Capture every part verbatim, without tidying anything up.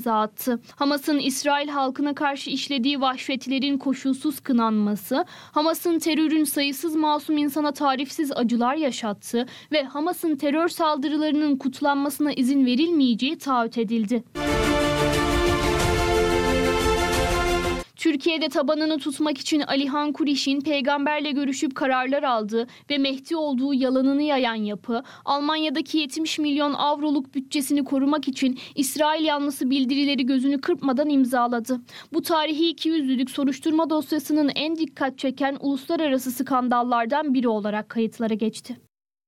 imza attı. Hamas'ın İsrail halkına karşı işlediği vahşetlerin koşulsuz kınanması, Hamas'ın terörün sayısız masum insana tarifsiz acılar yaşattığı ve Hamas'ın terör saldırılarının kutlanmasına izin verilmeyeceği taahhüt edildi. Türkiye'de tabanını tutmak için Alihan Kuriş'in peygamberle görüşüp kararlar aldığı ve Mehdi olduğu yalanını yayan yapı, Almanya'daki yetmiş milyon avroluk bütçesini korumak için İsrail yanlısı bildirileri gözünü kırpmadan imzaladı. Bu tarihi ikiyüzlülük soruşturma dosyasının en dikkat çeken uluslararası skandallardan biri olarak kayıtlara geçti.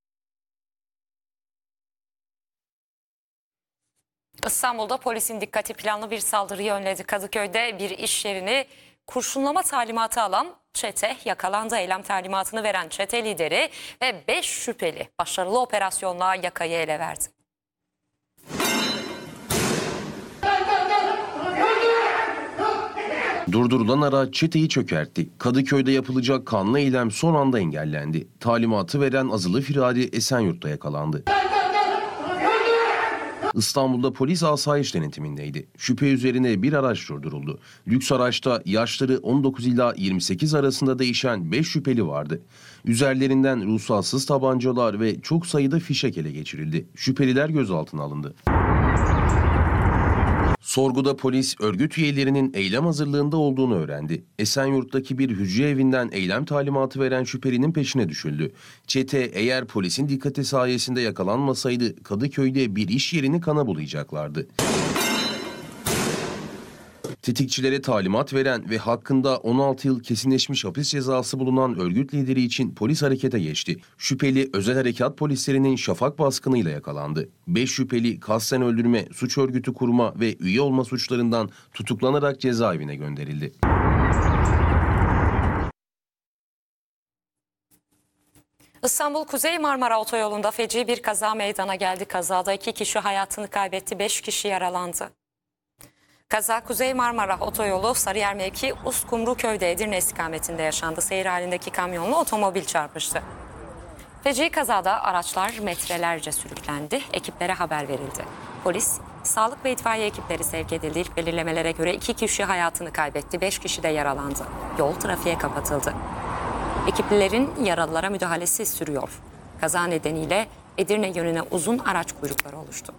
İstanbul'da polisin dikkati planlı bir saldırıyı önledi. Kadıköy'de bir iş yerini kurşunlama talimatı alan çete yakalandı. Eylem talimatını veren çete lideri ve beş şüpheli başarılı operasyonla yakayı ele verdi. Durdurulan araç çeteyi çökertti. Kadıköy'de yapılacak kanlı eylem son anda engellendi. Talimatı veren azılı firari Esenyurt'ta yakalandı. İstanbul'da polis asayiş denetimindeydi. Şüphe üzerine bir araç durduruldu. Lüks araçta yaşları on dokuz ila yirmi sekiz arasında değişen beş şüpheli vardı. Üzerlerinden ruhsatsız tabancalar ve çok sayıda fişek ele geçirildi. Şüpheliler gözaltına alındı. Sorguda polis örgüt üyelerinin eylem hazırlığında olduğunu öğrendi. Esenyurt'taki bir hücre evinden eylem talimatı veren şüphelinin peşine düşüldü. Çete eğer polisin dikkati sayesinde yakalanmasaydı Kadıköy'de bir iş yerini kana bulayacaklardı. Tetikçilere talimat veren ve hakkında on altı yıl kesinleşmiş hapis cezası bulunan örgüt lideri için polis harekete geçti. Şüpheli özel harekat polislerinin şafak baskınıyla yakalandı. beş şüpheli kasten öldürme, suç örgütü kurma ve üye olma suçlarından tutuklanarak cezaevine gönderildi. İstanbul Kuzey Marmara Otoyolu'nda feci bir kaza meydana geldi. Kazada iki kişi hayatını kaybetti, beş kişi yaralandı. Kaza Kuzey Marmara Otoyolu Sarıyer mevki Uskumruköy'de Edirne istikametinde yaşandı. Seyir halindeki kamyonla otomobil çarpıştı. Feci kazada araçlar metrelerce sürüklendi. Ekiplere haber verildi. Polis, sağlık ve itfaiye ekipleri sevk edildi. İlk belirlemelere göre iki kişi hayatını kaybetti, beş kişi de yaralandı. Yol trafiğe kapatıldı. Ekiplerin yaralılara müdahalesi sürüyor. Kaza nedeniyle Edirne yönüne uzun araç kuyrukları oluştu.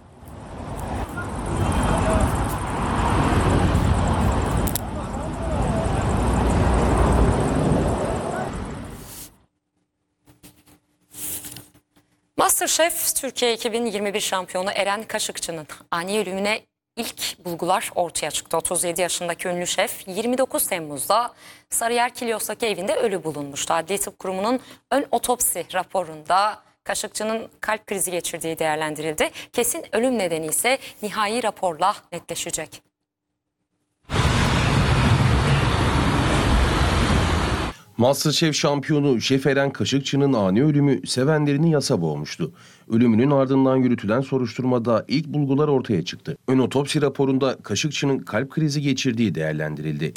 MasterChef Türkiye iki bin yirmi bir şampiyonu Eren Kaşıkçı'nın ani ölümüne ilk bulgular ortaya çıktı. otuz yedi yaşındaki ünlü şef yirmi dokuz Temmuz'da Sarıyer Kilyos'taki evinde ölü bulunmuştu. Adli Tıp Kurumu'nun ön otopsi raporunda Kaşıkçı'nın kalp krizi geçirdiği değerlendirildi. Kesin ölüm nedeni ise nihai raporla netleşecek. MasterChef şampiyonu Şef Eren Kaşıkçı'nın ani ölümü sevenlerini yasa boğmuştu. Ölümünün ardından yürütülen soruşturmada ilk bulgular ortaya çıktı. Ön otopsi raporunda Kaşıkçı'nın kalp krizi geçirdiği değerlendirildi.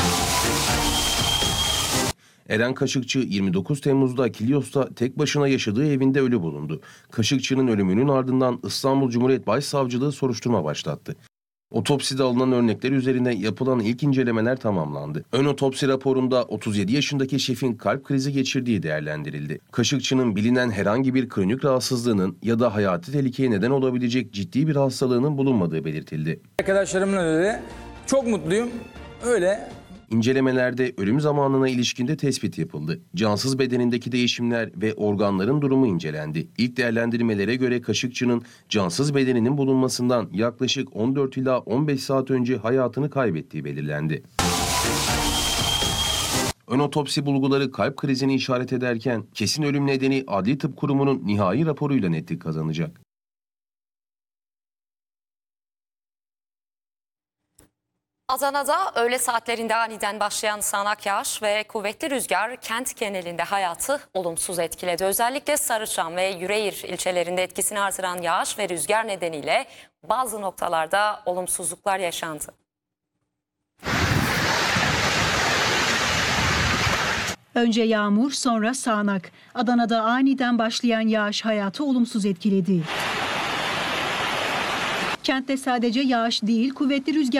Eren Kaşıkçı yirmi dokuz Temmuz'da Kilyos'ta tek başına yaşadığı evinde ölü bulundu. Kaşıkçı'nın ölümünün ardından İstanbul Cumhuriyet Başsavcılığı soruşturma başlattı. Otopside alınan örnekler üzerine yapılan ilk incelemeler tamamlandı. Ön otopsi raporunda otuz yedi yaşındaki şefin kalp krizi geçirdiği değerlendirildi. Kaşıkçı'nın bilinen herhangi bir kronik rahatsızlığının ya da hayati tehlikeye neden olabilecek ciddi bir hastalığının bulunmadığı belirtildi. Arkadaşlarımla dedi, çok mutluyum, öyle. İncelemelerde ölüm zamanına ilişkinde tespit yapıldı. Cansız bedenindeki değişimler ve organların durumu incelendi. İlk değerlendirmelere göre Kaşıkçı'nın cansız bedeninin bulunmasından yaklaşık on dört ila on beş saat önce hayatını kaybettiği belirlendi. Ön otopsi bulguları kalp krizini işaret ederken kesin ölüm nedeni Adli Tıp Kurumu'nun nihai raporuyla netlik kazanacak. Adana'da öğle saatlerinde aniden başlayan sağanak yağış ve kuvvetli rüzgar kent genelinde hayatı olumsuz etkiledi. Özellikle Sarıçam ve Yüreğir ilçelerinde etkisini artıran yağış ve rüzgar nedeniyle bazı noktalarda olumsuzluklar yaşandı. Önce yağmur, sonra sağanak. Adana'da aniden başlayan yağış hayatı olumsuz etkiledi. Kentte sadece yağış değil, kuvvetli rüzgar